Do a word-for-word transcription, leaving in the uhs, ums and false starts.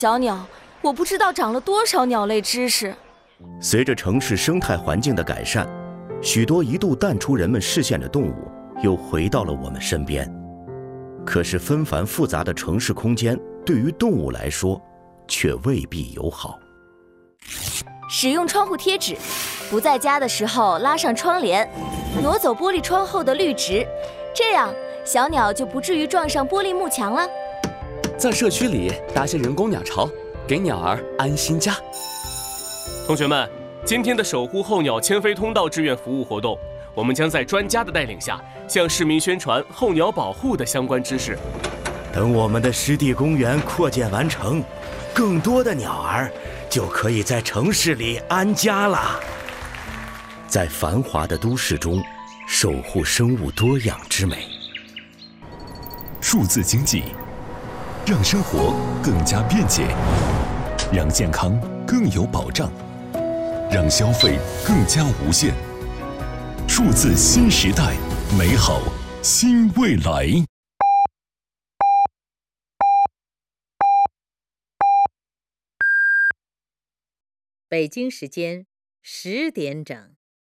小鸟，我不知道长了多少鸟类知识。 随着城市生态环境的改善，许多一度淡出人们视线的动物又回到了我们身边。可是纷繁复杂的城市空间对于动物来说却未必友好。 使用窗户贴纸，不在家的时候拉上窗帘，挪走玻璃窗后的绿植，这样小鸟就不至于撞上玻璃幕墙了。 在社区里搭些人工鸟巢，给鸟儿安心家。 同学们，今天的守护候鸟迁飞通道志愿服务活动，我们将在专家的带领下，向市民宣传候鸟保护的相关知识。 等我们的湿地公园扩建完成，更多的鸟儿就可以在城市里安家了。在繁华的都市中，守护生物多样之美。 数字经济，让生活更加便捷，让健康更有保障，让消费更加无限。数字新时代，美好新未来。 北京时间十点整。